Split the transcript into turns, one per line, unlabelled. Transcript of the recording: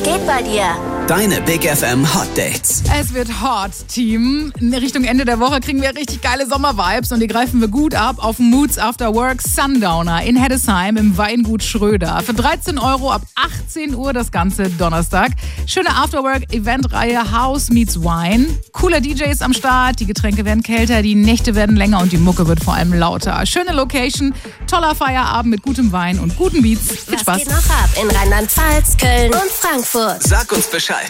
Was geht bei dir?
Deine Big FM Hot Dates.
Es wird hot, Team. In Richtung Ende der Woche kriegen wir richtig geile Sommervibes und die greifen wir gut ab auf Moods After Work Sundowner in Heddesheim im Weingut Schröder. Für 13 € ab 18 Uhr das ganze Donnerstag. Schöne Afterwork-Eventreihe House meets Wine. Cooler DJs am Start, die Getränke werden kälter, die Nächte werden länger und die Mucke wird vor allem lauter. Schöne Location, toller Feierabend mit gutem Wein und guten Beats. Viel Spaß.
Was geht noch ab in Rheinland-Pfalz, Köln und Frankfurt?
Sag uns Bescheid.